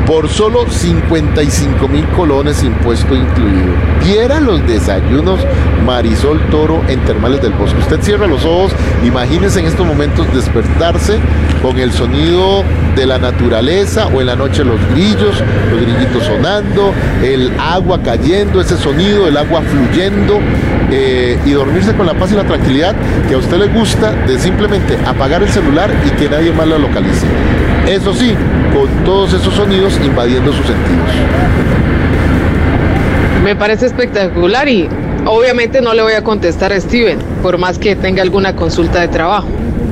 por solo 55,000 colones, impuesto incluido. Viera los desayunos Marisol Toro en Termales del Bosque. Usted cierra los ojos, imagínese en estos momentos despertarse con el sonido de la naturaleza, o en la noche los grillitos sonando, el agua cayendo, ese sonido, el agua fluyendo, y dormirse con la paz y la tranquilidad que a usted le gusta, de simplemente apagar el celular y que nadie más la localice. Eso sí, con todos esos sonidos invadiendo sus sentidos. Me parece espectacular y obviamente no le voy a contestar a Steven, por más que tenga alguna consulta de trabajo.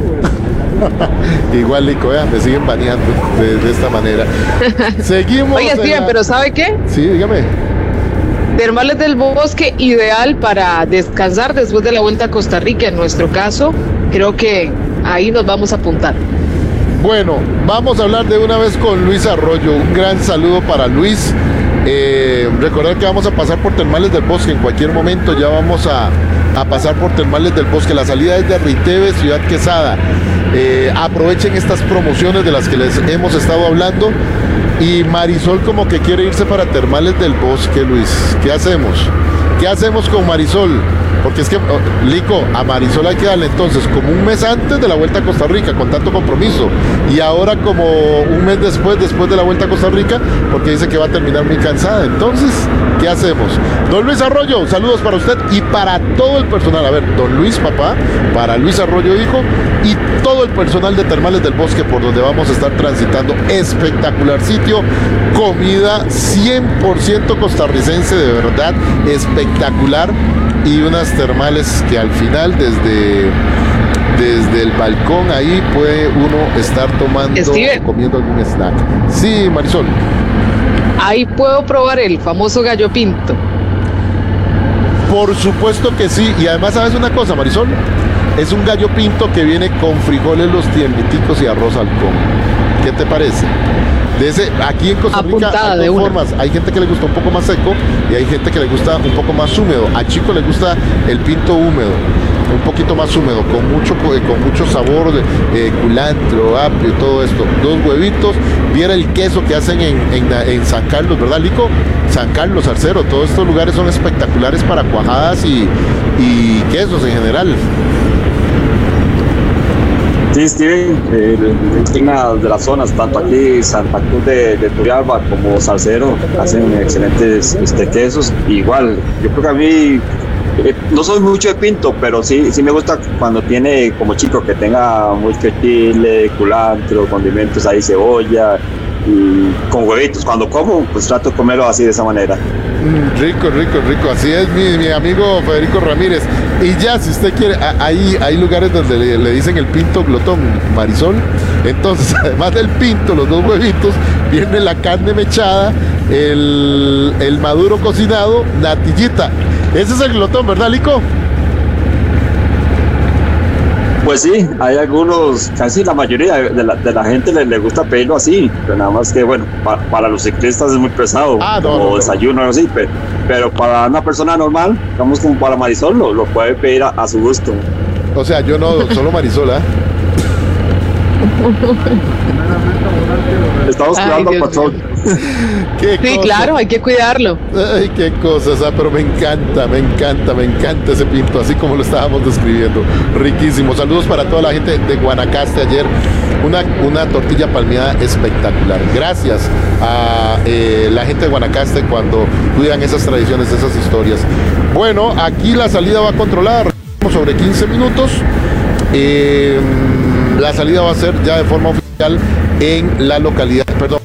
Igual, Lico, me siguen baneando de esta manera. Seguimos. Oye, Steven, pero ¿sabe qué? Sí, dígame. Termales del Bosque, ideal para descansar después de la vuelta a Costa Rica. En nuestro caso, creo que ahí nos vamos a apuntar. Bueno, vamos a hablar de una vez con Luis Arroyo. Un gran saludo para Luis. Recordar que vamos a pasar por Termales del Bosque en cualquier momento. Ya vamos a pasar por Termales del Bosque. La salida es de Riteve, Ciudad Quesada. Aprovechen estas promociones de las que les hemos estado hablando. Y Marisol como que quiere irse para Termales del Bosque, Luis. ¿Qué hacemos? ¿Qué hacemos con Marisol? Porque es que, Lico, a Marisol hay que darle entonces como un mes antes de la vuelta a Costa Rica, con tanto compromiso. Y ahora como un mes después de la vuelta a Costa Rica, porque dice que va a terminar muy cansada. Entonces, ¿qué hacemos? Don Luis Arroyo, saludos para usted y para todo el personal. A ver, don Luis, papá, para Luis Arroyo, hijo, y todo el personal de Termales del Bosque, por donde vamos a estar transitando. Espectacular sitio, comida 100% costarricense, de verdad, espectacular. Y unas termales que al final desde el balcón ahí puede uno estar tomando o comiendo algún snack. Sí, Marisol. Ahí puedo probar el famoso gallo pinto. Por supuesto que sí. Y además, ¿sabes una cosa, Marisol? Es un gallo pinto que viene con frijoles los tierniticos y arroz halcón. ¿Qué te parece? Aquí en Costa Rica hay dos formas. Hay gente que le gusta un poco más seco y hay gente que le gusta un poco más húmedo. A Chico le gusta el pinto húmedo, un poquito más húmedo, con mucho sabor de culantro, apio y todo esto. 2 huevitos. Viera el queso que hacen en San Carlos, ¿verdad, Lico? San Carlos, Arcero, todos estos lugares son espectaculares para cuajadas y quesos en general. Sí, Steven, una de las zonas, tanto aquí Santa Cruz de Turrialba como Salcero, hacen excelentes quesos. Igual, yo creo que a mí no soy mucho de pinto, pero sí me gusta cuando tiene, como Chico, que tenga mucho chile, culantro, condimentos ahí, cebolla y con huevitos. Cuando como, pues trato de comerlo así, de esa manera. Rico. Así es mi amigo Federico Ramírez. Y ya, si usted quiere, hay lugares donde le dicen el pinto glotón, Marisol. Entonces, además del pinto, los 2 huevitos, viene la carne mechada, el maduro cocinado, natillita. Ese es el glotón, ¿verdad, Lico? Pues sí, hay algunos, casi la mayoría de la gente le gusta pedirlo así, pero nada más que, bueno, para los ciclistas es muy pesado, como desayuno o algo así, pero para una persona normal, digamos como para Marisol, lo puede pedir a su gusto. O sea, yo no, solo Marisol, ¿eh? Estamos cuidando al patrón. Sí, claro, hay que cuidarlo. Ay, qué cosas, pero me encanta ese pinto, así como lo estábamos describiendo. Riquísimo. Saludos para toda la gente de Guanacaste ayer. Una tortilla palmeada espectacular. Gracias a la gente de Guanacaste cuando cuidan esas tradiciones, esas historias. Bueno, aquí la salida va a controlar sobre 15 minutos. La salida va a ser ya de forma oficial en la localidad, perdón,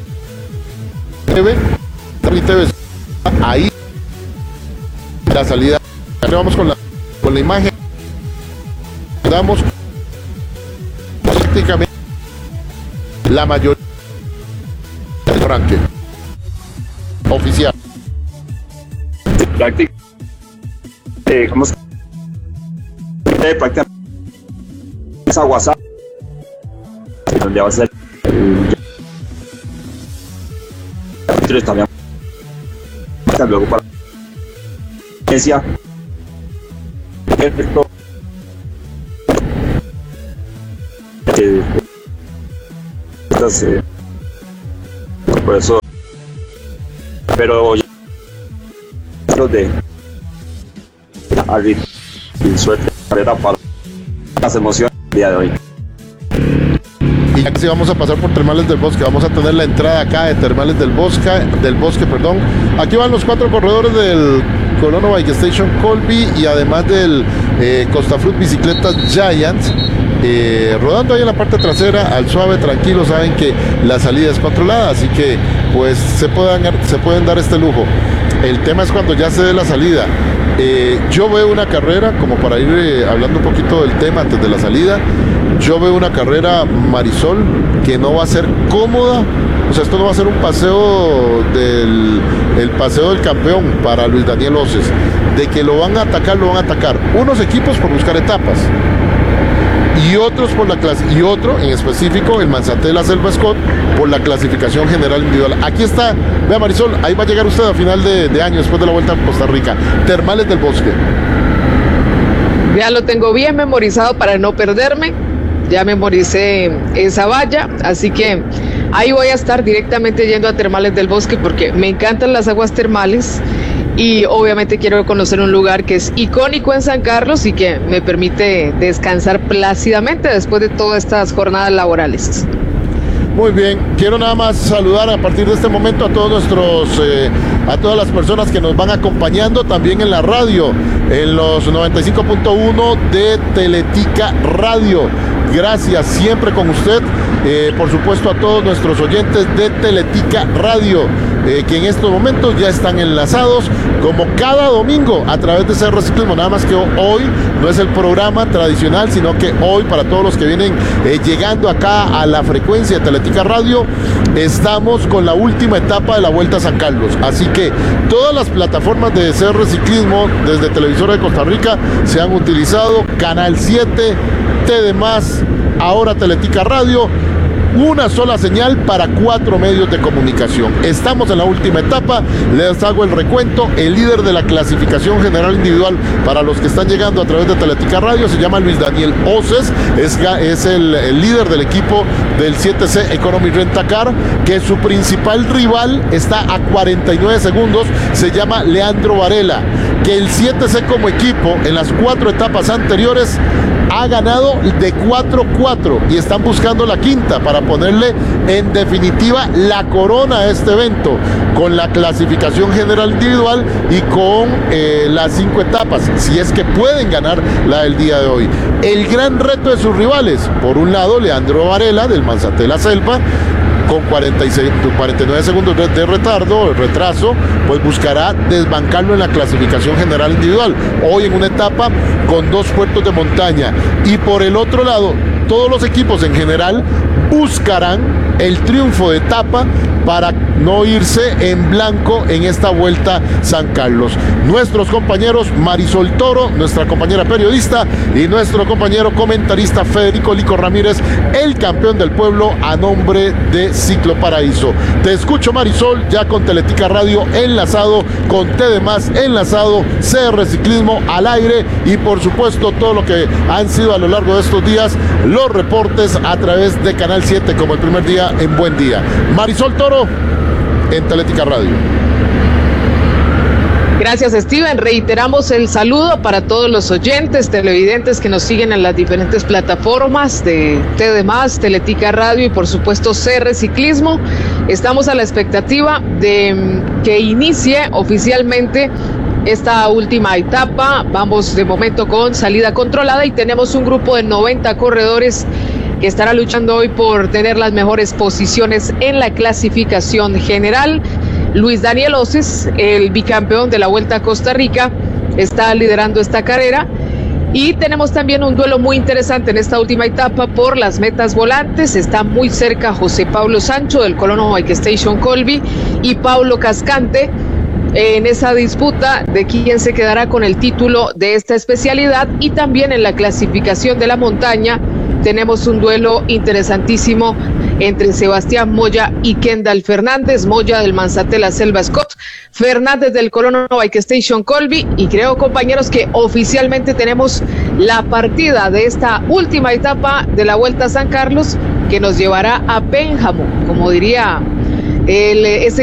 ahí la salida. Vamos con la imagen. Damos prácticamente la mayoría del arranque oficial. Prácticamente, esa WhatsApp donde va a ser también luego para por eso pero de árbitro y suerte para las emociones del día de hoy. Y aquí vamos a pasar por Termales del Bosque, vamos a tener la entrada acá de Termales del Bosque, Aquí van los 4 corredores del Colono Bike Station Colby y además del Costafrut Bicicletas Giants, rodando ahí en la parte trasera, al suave, tranquilo, saben que la salida es controlada, así que pues se pueden dar este lujo. El tema es cuando ya se dé la salida. Yo veo una carrera, como para ir hablando un poquito del tema antes de la salida, yo veo una carrera, Marisol, que no va a ser cómoda. O sea, esto no va a ser un paseo el paseo del campeón para Luis Daniel Oces. De que lo van a atacar. Unos equipos por buscar etapas. Y otros por la clase, y otro en específico, el Manzantel La Selva Scott, por la clasificación general individual. Aquí está, vea Marisol, ahí va a llegar usted a final de año, después de la Vuelta a Costa Rica. Termales del Bosque. Ya lo tengo bien memorizado para no perderme. Ya memoricé esa valla, así que ahí voy a estar directamente yendo a Termales del Bosque porque me encantan las aguas termales y obviamente quiero conocer un lugar que es icónico en San Carlos y que me permite descansar plácidamente después de todas estas jornadas laborales. Muy bien, quiero nada más saludar a partir de este momento a todos a todas las personas que nos van acompañando también en la radio, en los 95.1 de Teletica Radio. Gracias, siempre con usted. Por supuesto a todos nuestros oyentes de Teletica Radio, que en estos momentos ya están enlazados como cada domingo a través de CR Ciclismo, nada más que hoy no es el programa tradicional, sino que hoy, para todos los que vienen llegando acá a la frecuencia de Teletica Radio, estamos con la última etapa de la Vuelta a San Carlos, así que todas las plataformas de CR Ciclismo desde Televisora de Costa Rica se han utilizado, Canal 7, TD+, ahora Teletica Radio, una sola señal para 4 medios de comunicación. Estamos en la última etapa, les hago el recuento. El líder de la clasificación general individual para los que están llegando a través de Teletica Radio se llama Luis Daniel Oces, es el líder del equipo del 7C Economy Rent-A-Car, que su principal rival está a 49 segundos, se llama Leandro Varela, que el 7C como equipo en las 4 etapas anteriores ha ganado de 4-4 y están buscando la quinta para ponerle en definitiva la corona a este evento, con la clasificación general individual y con las 5 etapas, si es que pueden ganar la del día de hoy. El gran reto de sus rivales, por un lado Leandro Varela del Manzantel La Selva, con 49 segundos de retraso, pues buscará desbancarlo en la clasificación general individual, hoy en una etapa con 2 puertos de montaña. Y por el otro lado, todos los equipos en general buscarán el triunfo de etapa para no irse en blanco en esta Vuelta San Carlos. Nuestros compañeros Marisol Toro, nuestra compañera periodista, y nuestro compañero comentarista Federico Lico Ramírez, el campeón del pueblo a nombre de Ciclo Paraíso. Te escucho, Marisol, ya con Teletica Radio enlazado, con TD+, enlazado, CR Ciclismo al aire y por supuesto todo lo que han sido a lo largo de estos días los reportes a través de Canal 7 como el primer día en Buen Día. Marisol Toro en Teletica Radio. Gracias, Steven. Reiteramos el saludo para todos los oyentes, televidentes que nos siguen en las diferentes plataformas de TD+, Teletica Radio y por supuesto CR Ciclismo. Estamos a la expectativa de que inicie oficialmente esta última etapa. Vamos de momento con salida controlada y tenemos un grupo de 90 corredores que estará luchando hoy por tener las mejores posiciones en la clasificación general. Luis Daniel Oces, el bicampeón de la Vuelta a Costa Rica, está liderando esta carrera. Y tenemos también un duelo muy interesante en esta última etapa por las metas volantes. Está muy cerca José Pablo Sancho del Colono Bike Station Colby y Paulo Cascante en esa disputa de quién se quedará con el título de esta especialidad. Y también en la clasificación de la montaña tenemos un duelo interesantísimo entre Sebastián Moya y Kendall Fernández. Moya del Manzantel La Selva Scott, Fernández del Colono Bike Station Colby. Y creo, compañeros, que oficialmente tenemos la partida de esta última etapa de la Vuelta a San Carlos, que nos llevará a Pénjamo, como diría ese